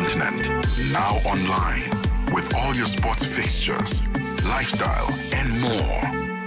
continent. Now online with all your sports fixtures, lifestyle, and more.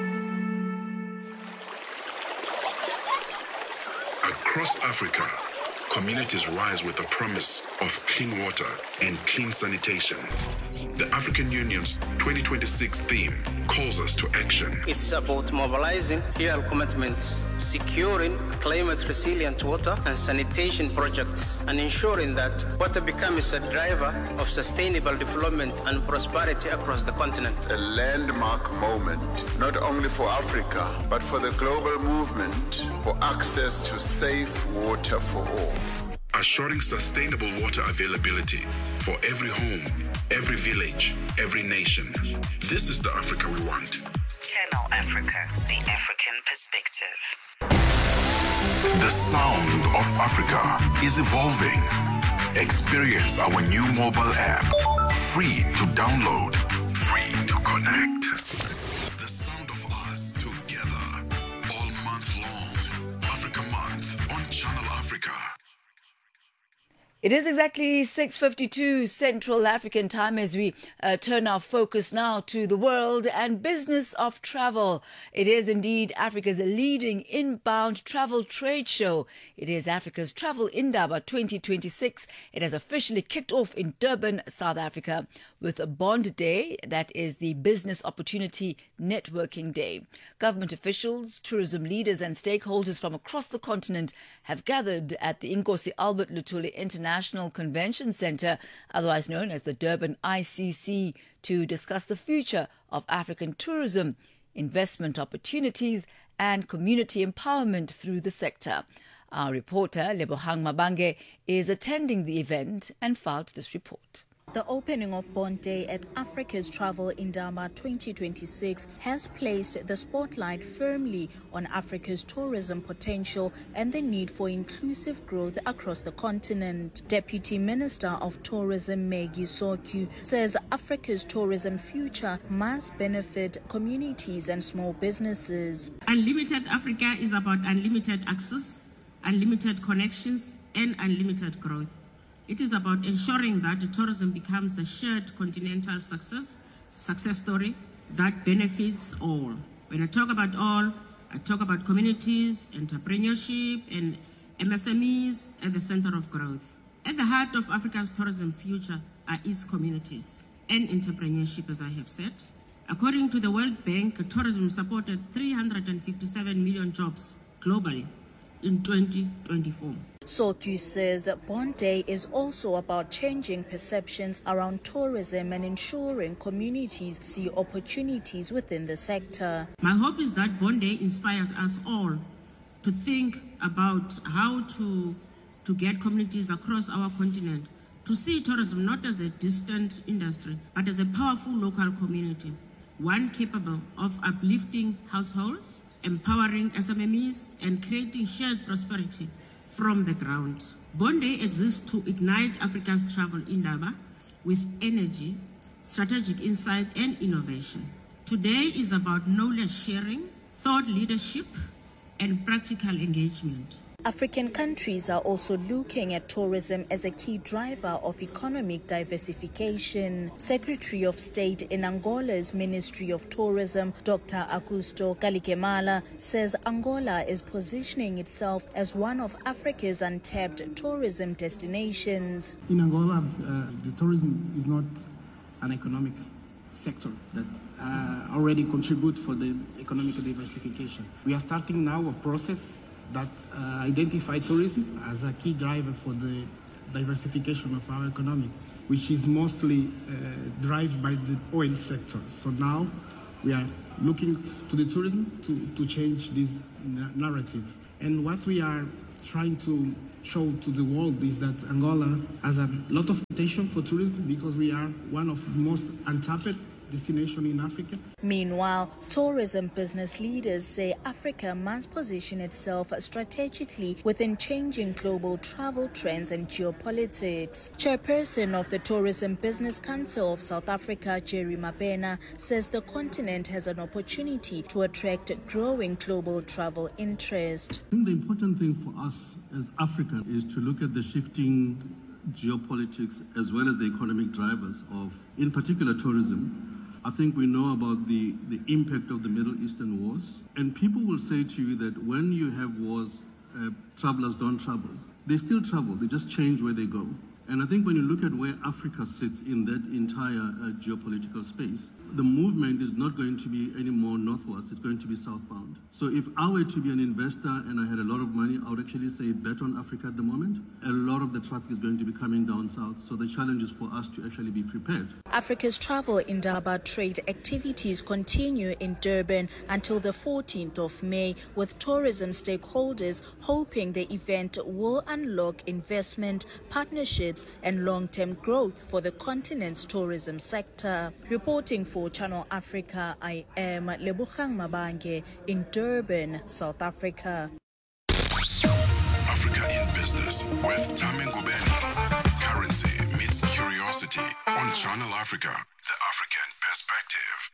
Across Africa, communities rise with the promise of clean water and clean sanitation. The African Union's 2026 theme calls us to action. It's about mobilizing real commitments, securing climate-resilient water and sanitation projects, and ensuring that water becomes a driver of sustainable development and prosperity across the continent. A landmark moment, not only for Africa, but for the global movement for access to safe water for all. Assuring sustainable water availability for every home, every village, every nation. This is the Africa we want. Channel Africa, the African perspective. The sound of Africa is evolving. Experience our new mobile app. Free to download, free to connect. The sound of us together. All month long. Africa Month on Channel Africa. It is exactly 6:52 Central African time as we turn our focus now to the world and business of travel. It is indeed Africa's leading inbound travel trade show. It is Africa's Travel Indaba 2026. It has officially kicked off in Durban, South Africa, with a Bond Day, that is the Business Opportunity Networking Day. Government officials, tourism leaders and stakeholders from across the continent have gathered at the Nkosi Albert Luthuli International Convention Centre, otherwise known as the Durban ICC, to discuss the future of African tourism, investment opportunities and community empowerment through the sector. Our reporter, Lebohang Mabange, is attending the event and filed this report. The opening of Bond Day at Africa's Travel Indaba 2026 has placed the spotlight firmly on Africa's tourism potential and the need for inclusive growth across the continent. Deputy Minister of Tourism Maggie Sokyu says Africa's tourism future must benefit communities and small businesses. Unlimited Africa is about unlimited access, unlimited connections, and unlimited growth. It is about ensuring that tourism becomes a shared continental success story that benefits all. When I talk about all, I talk about communities, entrepreneurship, and MSMEs at the center of growth. At the heart of Africa's tourism future are its communities and entrepreneurship, as I have said. According to the World Bank, tourism supported 357 million jobs globally in 2024. Sokyu says Bond Day is also about changing perceptions around tourism and ensuring communities see opportunities within the sector. My hope is that Bond Day inspires us all to think about how to get communities across our continent to see tourism not as a distant industry, but as a powerful local community, one capable of uplifting households, empowering SMMEs, and creating shared prosperity from the ground. Bond Day exists to ignite Africa's travel indaba with energy, strategic insight, and innovation. Today is about knowledge sharing, thought leadership, and practical engagement. African countries are also looking at tourism as a key driver of economic diversification. Secretary of State in Angola's Ministry of Tourism, Dr. Augusto Kalikemala, says Angola is positioning itself as one of Africa's untapped tourism destinations. In Angola, the tourism is not an economic sector that already contributes for the economic diversification. We are starting now a process that identify tourism as a key driver for the diversification of our economy, which is mostly driven by the oil sector. So now we are looking to the tourism to change this narrative. And what we are trying to show to the world is that Angola has a lot of potential for tourism because we are one of the most untapped destination in Africa. Meanwhile, tourism business leaders say Africa must position itself strategically within changing global travel trends and geopolitics. Chairperson of the Tourism Business Council of South Africa, Jerry Mabena, says the continent has an opportunity to attract growing global travel interest. I think the important thing for us as Africa is to look at the shifting geopolitics as well as the economic drivers of, in particular, tourism. I think we know about the impact of the Middle Eastern wars. And people will say to you that when you have wars, travelers don't travel. They still travel, they just change where they go. And I think when you look at where Africa sits in that entire geopolitical space, the movement is not going to be any more northwards, it's going to be southbound. So if I were to be an investor and I had a lot of money, I would actually say bet on Africa at the moment. A lot of the traffic is going to be coming down south. So the challenge is for us to actually be prepared. Africa's Travel Indaba trade activities continue in Durban until the 14th of May, with tourism stakeholders hoping the event will unlock investment, partnerships and long-term growth for the continent's tourism sector. Reporting for Channel Africa, I am Lebogang Mabange in Durban, South Africa. Africa in Business with Tami Ngubeni. Currency meets curiosity on Channel Africa, the African perspective.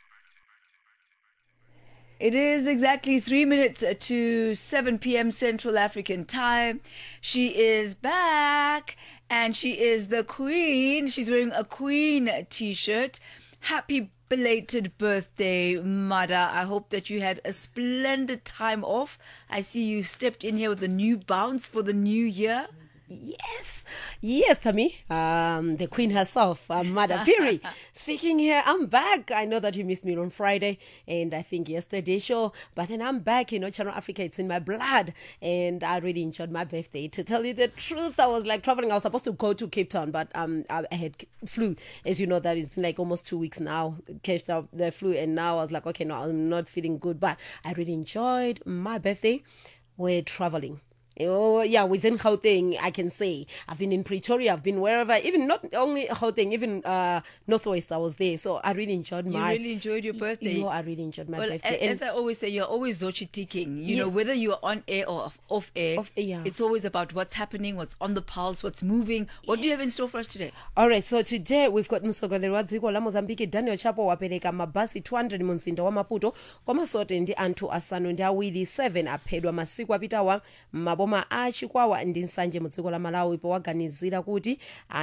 It is exactly 3 minutes to 7 p.m. Central African time. She is back and she is the queen. She's wearing a queen t-shirt. Happy belated birthday, Mada. I hope that you had a splendid time off. I see you stepped in here with a new bounce for the new year. Yes, Tami. The queen herself, Mada Piri, speaking here. I'm back. I know that you missed me on Friday and I think yesterday show, but then I'm back. You know, Channel Africa, it's in my blood, and I really enjoyed my birthday. To tell you the truth, I was like traveling. I was supposed to go to Cape Town, but I had flu. As you know, that it's been like almost 2 weeks now. Catched up the flu, and now I was like, okay, no, I'm not feeling good, but I really enjoyed my birthday. We're traveling. Oh, yeah, within Gauteng, I can say. I've been in Pretoria, I've been wherever, even not only Gauteng, even Northwest, I was there. So I really enjoyed You really enjoyed your birthday. You know, I really enjoyed my birthday. As I always say, you're always Zochi ticking. You know, whether you're on air or off air, it's always about what's happening, what's on the pulse, what's moving. What do you have in store for us today? All right, so today we've got Msogolero wa dziko la Mozambique, Daniel Chapo wapereka mabasi 200 munzinda wa Maputo kwamasote ndi anthu asanu ndi awiri 7 aphedwa masiku apitawa maboma a Chikwawa ndi Nsanje mu dziko la Malawi powaganizira kuti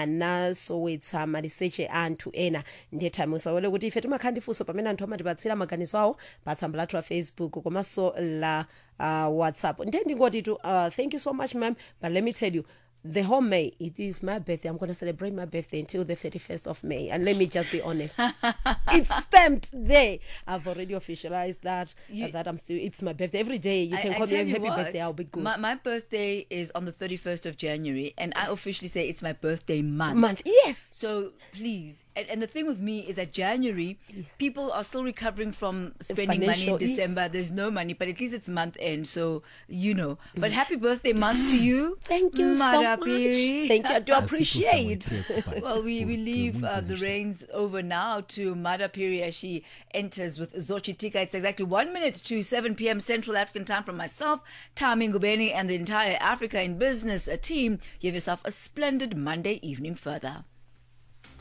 anasowetsa maliseche anthu ena. Ndiye time usawele kuti ife timakhala ndi funso pamene anthu amatipatsira maganizo awo pa tsamba lathu la Facebook komanso la WhatsApp. Ndiye ndingoti thank you so much, ma'am, but let me tell you, the whole May, it is my birthday. I'm going to celebrate my birthday until the 31st of May. And let me just be honest. It's stamped there. I've already officialized that it's my birthday. Every day you can call me happy birthday. I'll be good. My birthday is on the 31st of January. And I officially say it's my birthday month. Yes. So please. And the thing with me is that January, people are still recovering from spending money in December. Yes. There's no money, but at least it's month end. So, you know. But happy birthday month to you. Thank you so much. Thank you. I do appreciate. Well, we leave the reins over now to Mada Piri as she enters with Zochi Tika. It's exactly 1 minute to 7 p.m. Central African time from myself, Tami Ngubeni, and the entire Africa in Business team. Give yourself a splendid Monday evening further.